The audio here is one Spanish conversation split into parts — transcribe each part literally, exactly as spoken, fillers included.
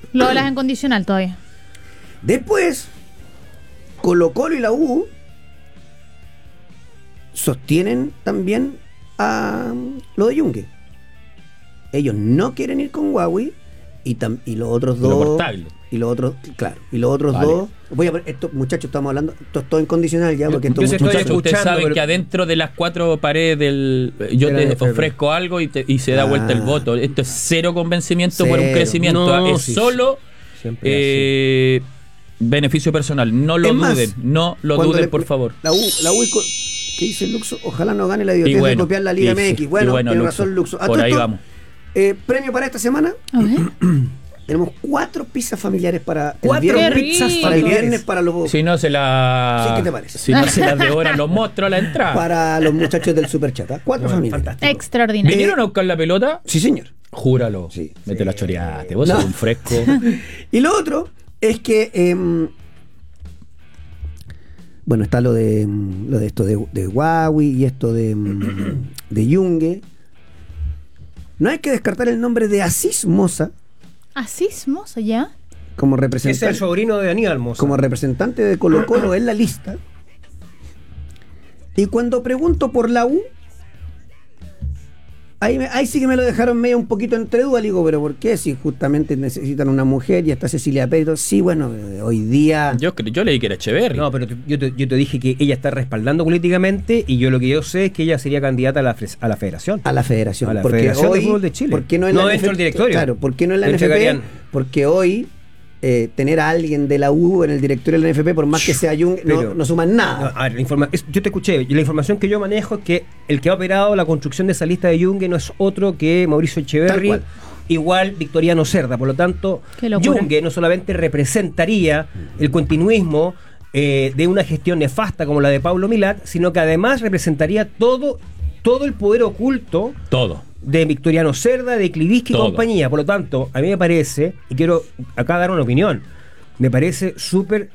Lo hablas en condicional todavía. Después, Colo Colo y la U sostienen también a lo de Yungue. Ellos no quieren ir con Huawei y, tam, y los otros dos. Lo portable. Y los otros, claro, y los otros vale. dos. Voy a esto, muchachos, estamos hablando, esto es todo incondicional ya, porque estos muchachos, ustedes saben pero... que adentro de las cuatro paredes del yo te ofrezco algo y, te, y se da ah. vuelta el voto. Esto es cero convencimiento cero. por un crecimiento. No, es sí, solo eh, beneficio personal. No lo es duden, más, no lo duden, le, por favor. La U, la U ¿qué dice Luxo? Ojalá no gane la idiotez bueno, de copiar la Liga y, M X. Bueno, bueno tiene Luxo, razón Luxo. A por ahí esto, vamos. Eh, premio para esta semana. A ver. Tenemos cuatro pizzas familiares para cuatro el viernes, pizzas para el viernes para los. Si no se la. Sí, ¿qué te parece? Si no se las devoran los monstruos a la entrada. Para los muchachos del Superchat. ¿eh? Cuatro bueno, familiares. Fantástico. Extraordinario. ¿Vinieron a buscar la pelota? Sí, señor. Júralo. Sí. Mete sí. la choreate. Vos no. sos un fresco. Y lo otro es que. Eh, bueno, está lo de lo de esto de, de Huawei y esto de, de Yungue. No hay que descartar el nombre de Asís Moza. Asís Moza, ya. Como representante. Es el sobrino de Aníbal Moza. Como representante de Colo Colo en la lista. Y cuando pregunto por la U, ahí, me, ahí sí que me lo dejaron medio un poquito entre dudas. Digo, pero ¿por qué? Si justamente necesitan una mujer y está Cecilia Pérez. Sí, bueno, hoy día. Yo, yo leí que era Echeverri. No, pero yo te, yo te dije que ella está respaldando políticamente y yo lo que yo sé es que ella sería candidata a la, a la federación. A la federación. A la porque Federación hoy, de Fútbol de Chile. ¿Por qué no en no la dentro del directorio? Claro, ¿por qué no en la N F P? Porque hoy. Eh, tener a alguien de la U en el directorio de la N F P, por más que sea Jung, no, no suman nada. No, a ver, la informa- es, yo te escuché, y la información que yo manejo es que el que ha operado la construcción de esa lista de Jung no es otro que Mauricio Echeverri, igual Victoriano Cerda. Por lo tanto, Jung no solamente representaría el continuismo eh, de una gestión nefasta como la de Pablo Milad, sino que además representaría todo, todo el poder oculto. Todo. De Victoriano Cerda, de Kliviski y compañía. Por lo tanto, a mí me parece, y quiero acá dar una opinión, me parece súper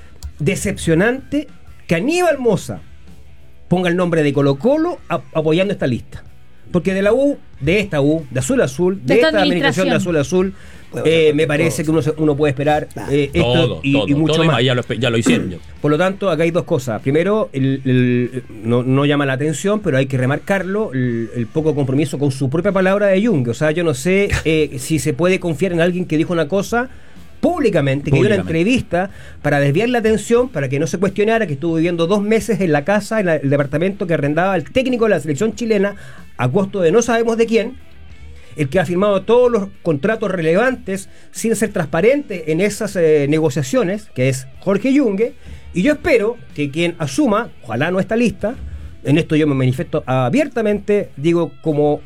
decepcionante que Aníbal Moza ponga el nombre de Colo Colo a, apoyando esta lista. Porque de la U, de esta U, de Azul Azul, de, de esta, esta administración de Azul Azul, eh, me parece que uno, se, uno puede esperar eh, esto todo, y, todo, y mucho todo más. Ya lo, ya lo hicieron. Por lo tanto, acá hay dos cosas. Primero, el, el, no, no llama la atención, pero hay que remarcarlo, el, el poco compromiso con su propia palabra de Jung. O sea, yo no sé eh, si se puede confiar en alguien que dijo una cosa públicamente, que dio una entrevista para desviar la atención, para que no se cuestionara que estuvo viviendo dos meses en la casa, en la, el departamento que arrendaba el técnico de la selección chilena a costo de no sabemos de quién, el que ha firmado todos los contratos relevantes sin ser transparente en esas eh, negociaciones, que es Jorge Yungue, y yo espero que quien asuma, ojalá no esta lista, en esto yo me manifiesto abiertamente, digo como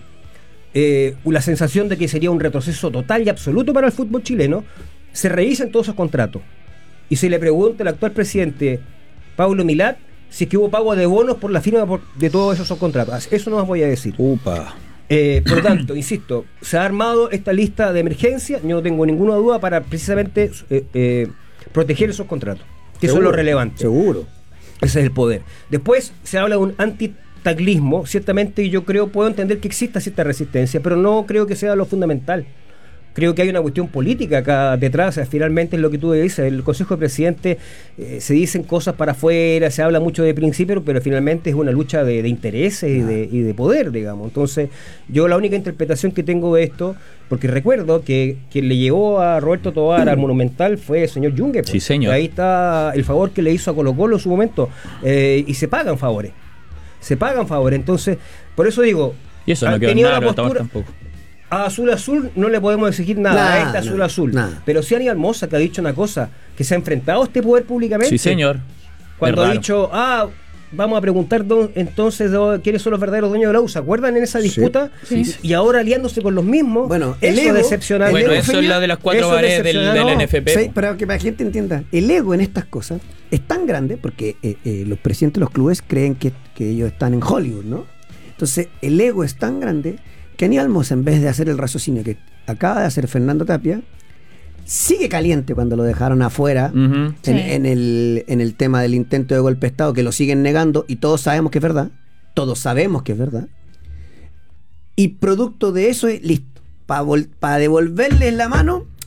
eh, la sensación de que sería un retroceso total y absoluto para el fútbol chileno, se revisen todos esos contratos y se le pregunte al actual presidente Pablo Milad si es que hubo pago de bonos por la firma de todos esos contratos. Eso no os voy a decir. Upa. Eh, por lo tanto, insisto, se ha armado esta lista de emergencia, yo no tengo ninguna duda, para precisamente eh, eh, proteger esos contratos, que seguro, son lo relevante. Seguro. Ese es el poder. Después se habla de un antitaglismo, ciertamente yo creo, puedo entender que exista cierta resistencia, pero no creo que sea lo fundamental. Creo que hay una cuestión política acá detrás. O sea, finalmente es lo que tú dices, el Consejo de Presidentes eh, se dicen cosas para afuera, se habla mucho de principios, pero finalmente es una lucha de, de intereses y de, y de poder, digamos. Entonces, yo la única interpretación que tengo de esto, porque recuerdo que quien le llegó a Roberto Tobar al Monumental fue el señor Yungue. Sí, señor. Ahí está el favor que le hizo a Colo Colo en su momento. Eh, y se pagan favores. Se pagan favores. Entonces, por eso digo, y eso no han quedó tenido nada, la postura. tampoco. A Azul Azul no le podemos exigir nada, nada a esta Azul nada, Azul. Nada. Pero sí Aníbal Moza, que ha dicho una cosa, que se ha enfrentado a este poder públicamente. Sí, señor. Cuando ha dicho, ah, vamos a preguntar do, entonces do, quiénes son los verdaderos dueños de la U. ¿Se acuerdan en esa disputa? Sí. Sí. Y ahora aliándose con los mismos. Bueno, eso es decepcionante. Bueno, el eso ego, es la de las cuatro eso paredes del, del no, N F P. Sí, para que la gente entienda, el ego en estas cosas es tan grande porque eh, eh, los presidentes de los clubes creen que, que ellos están en Hollywood, ¿no? Entonces, el ego es tan grande que Aníbal Moza, en vez de hacer el raciocinio que acaba de hacer Fernando Tapia, sigue caliente cuando lo dejaron afuera uh-huh. en, sí. en, el, en el tema del intento de golpe de Estado, que lo siguen negando y todos sabemos que es verdad, todos sabemos que es verdad, y producto de eso, listo, para vol- pa devolverles la mano,